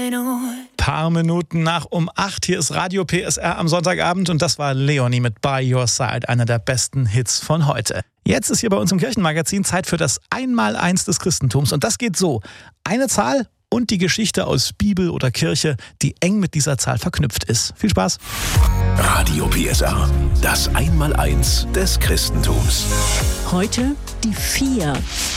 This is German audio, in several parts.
Paar Minuten nach um 8. Hier ist Radio PSR am Sonntagabend und das war Leonie mit By Your Side, einer der besten Hits von heute. Jetzt ist hier bei uns im Kirchenmagazin Zeit für das Einmaleins des Christentums und das geht so. Eine Zahl und die Geschichte aus Bibel oder Kirche, die eng mit dieser Zahl verknüpft ist. Viel Spaß! Radio PSR, das Einmaleins des Christentums. Heute die 4.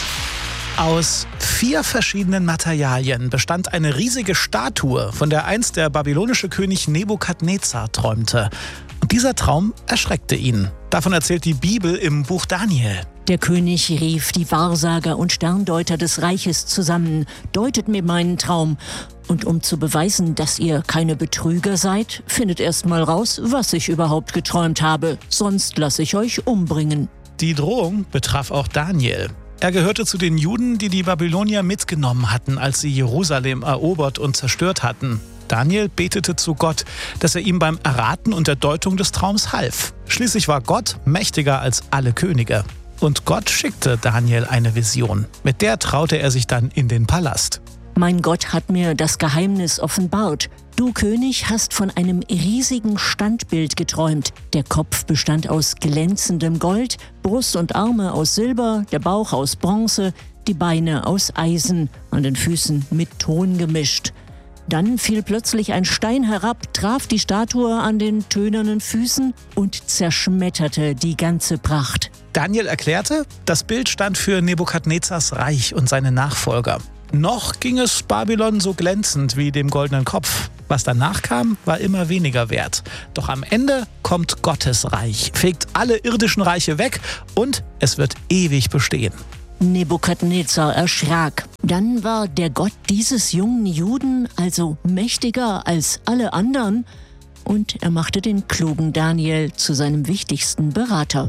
Aus 4 verschiedenen Materialien bestand eine riesige Statue, von der einst der babylonische König Nebukadnezar träumte. Und dieser Traum erschreckte ihn. Davon erzählt die Bibel im Buch Daniel. Der König rief die Wahrsager und Sterndeuter des Reiches zusammen. Deutet mir meinen Traum. Und um zu beweisen, dass ihr keine Betrüger seid, findet erst mal raus, was ich überhaupt geträumt habe. Sonst lasse ich euch umbringen. Die Drohung betraf auch Daniel. Er gehörte zu den Juden, die die Babylonier mitgenommen hatten, als sie Jerusalem erobert und zerstört hatten. Daniel betete zu Gott, dass er ihm beim Erraten und der Deutung des Traums half. Schließlich war Gott mächtiger als alle Könige. Und Gott schickte Daniel eine Vision. Mit der traute er sich dann in den Palast. Mein Gott hat mir das Geheimnis offenbart. Du, König, hast von einem riesigen Standbild geträumt. Der Kopf bestand aus glänzendem Gold, Brust und Arme aus Silber, der Bauch aus Bronze, die Beine aus Eisen, an den Füßen mit Ton gemischt. Dann fiel plötzlich ein Stein herab, traf die Statue an den tönernen Füßen und zerschmetterte die ganze Pracht. Daniel erklärte, das Bild stand für Nebukadnezars Reich und seine Nachfolger. Noch ging es Babylon so glänzend wie dem goldenen Kopf. Was danach kam, war immer weniger wert. Doch am Ende kommt Gottes Reich, fegt alle irdischen Reiche weg und es wird ewig bestehen. Nebukadnezar erschrak. Dann war der Gott dieses jungen Juden also mächtiger als alle anderen und er machte den klugen Daniel zu seinem wichtigsten Berater.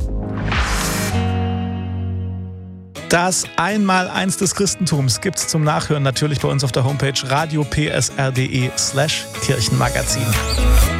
Das Einmaleins des Christentums gibt's zum Nachhören natürlich bei uns auf der Homepage radiopsr.de/Kirchenmagazin.